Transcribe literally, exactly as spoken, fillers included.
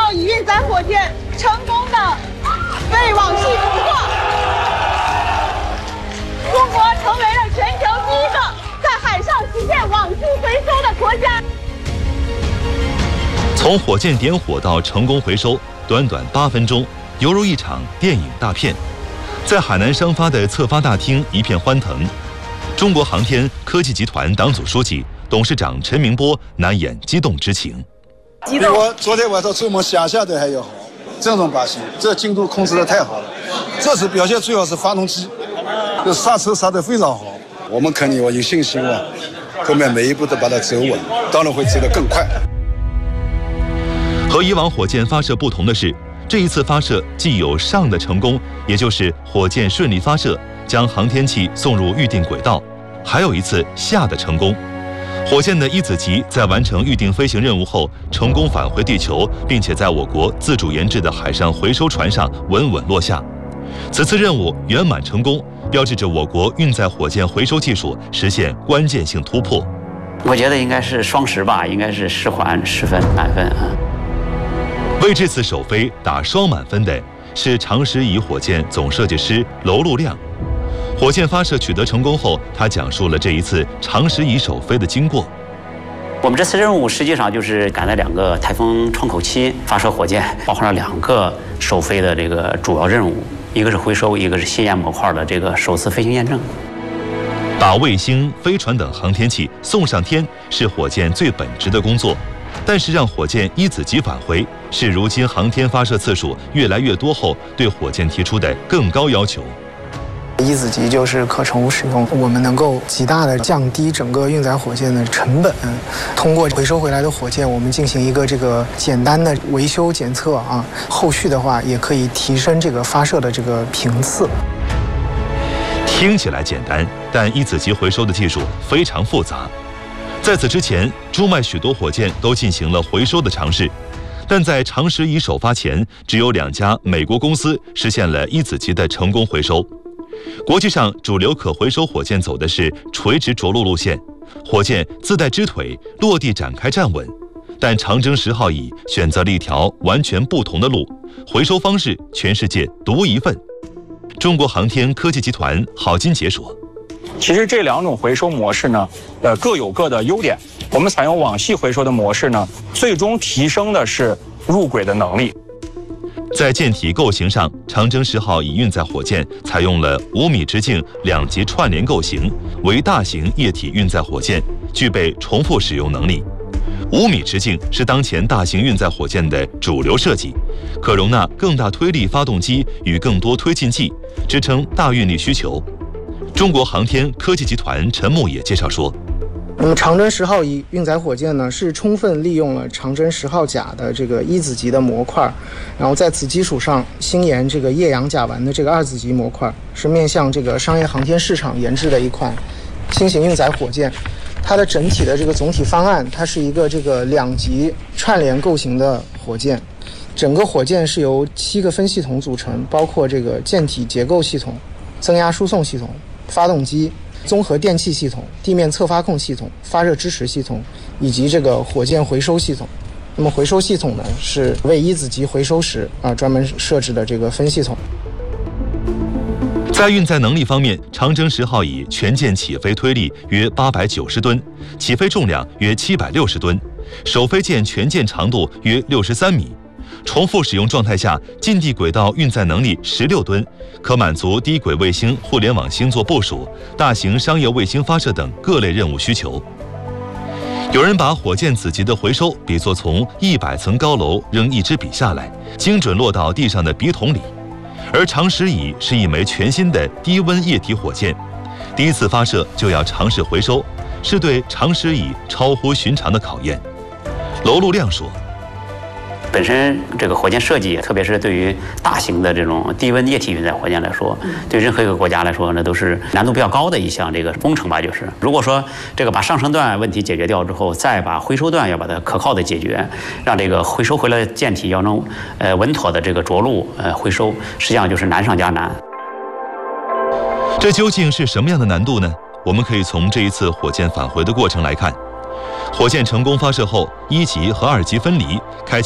号乙运载火箭成功的被网系突破，中国成为了全球第一个在海上实现网系回收的国家。 从火箭点火到成功回收，短短八分钟，犹如一场电影大片。在海南商发的测发大厅一片欢腾，中国航天科技集团党组书记、董事长陈明波难掩激动之情。 比我昨天晚上做梦想象的还要好，这种把戏，这进度控制的太好了。这次表现最好是发动机，这刹车刹得非常好。我们肯定我有信心啊，后面每一步都把它走稳，当然会走得更快。 和以往火箭发射不同的是，这一次发射既有上的成功，也就是火箭顺利发射，将航天器送入预定轨道，还有一次下的成功。火箭的一子级在完成预定飞行任务后，成功返回地球，并且在我国自主研制的海上回收船上稳稳落下。此次任务圆满成功，标志着我国运载火箭回收技术实现关键性突破。 我觉得应该是双十吧，应该是十环十分满分啊。 为这次首飞打双满分的是长时乙火箭总设计师娄路亮。火箭发射取得成功后，他讲述了这一次长时乙首飞的经过。 我们这次任务实际上就是赶在两个台风窗口期发射火箭，包含了两个首飞的这个主要任务，一个是回收，一个是稀岩模块的这个首次飞行验证。 把卫星、飞船等航天器送上天是火箭最本职的工作。但是让火箭一子级返回，是如今航天发射次数越来越多后对火箭提出的更高要求。 一子级就是可重复使用，我们能够极大的降低整个运载火箭的成本。通过回收回来的火箭，我们进行一个这个简单的维修检测啊，后续的话也可以提升这个发射的这个频次。 听起来简单，但一子级回收的技术非常复杂。在此之前，中外许多火箭都进行了回收的尝试，但在长时乙首发前，只有两家美国公司实现了一子级的成功回收。国际上主流可回收火箭走的是垂直着陆路线，火箭自带支腿，落地展开站稳。但长征十号乙选择了一条完全不同的路，回收方式全世界独一份。中国航天科技集团郝金杰说。 其实这两种回收模式呢，呃，各有各的优点。我们采用网系回收的模式呢，最终提升的是入轨的能力。 在舰体构型上，长征十号乙运载火箭采用了五米直径两级串联构型，为大型液体运载火箭，具备重复使用能力。五米直径是当前大型运载火箭的主流设计，可容纳更大推力发动机与更多推进剂，支撑大运力需求。中国航天科技集团陈牧也介绍说， 那么长征十号乙运载火箭呢，是充分利用了长征十号甲的这个一子级的模块，然后在此基础上新研这个液氧甲烷的这个二子级模块，是面向这个商业航天市场研制的一款新型运载火箭。它的整体的这个总体方案，它是一个这个两级串联构型的火箭。整个火箭是由七个分系统组成，包括这个舰体结构系统、增压输送系统、发动机、综合电气系统、地面侧发控系统、发热支持系统以及这个火箭回收系统。那么回收系统呢，是为一子级回收时啊专门设置的这个分系统。 在运载能力方面，长征十号乙全舰起飞推力约八百九十吨，起飞重量约七百六十吨，首飞舰全舰长度约六十三米。重复使用状态下，近地轨道运载能力十六吨，可满足低轨卫星、互联网星座部署、大型商业卫星发射等各类任务需求。有人把火箭子级的回收比作从一百层高楼扔一支笔下来，精准落到地上的笔筒里。而长时乙是一枚全新的低温液体火箭，第一次发射就要尝试回收，是对长时乙超乎寻常的考验。娄路亮说， 本身这个火箭设计，特别是对于大型的这种低温液体运载火箭来说，对任何一个国家来说，那都是难度比较高的一项这个工程吧。就是如果说这个把上升段问题解决掉之后，再把回收段要把它可靠的解决，让这个回收回来的舰体要能呃稳妥的这个着陆呃回收，实际上就是难上加难。 这究竟是什么样的难度呢？我们可以从这一次火箭返回的过程来看。火箭成功发射后，一级和二级分离，开启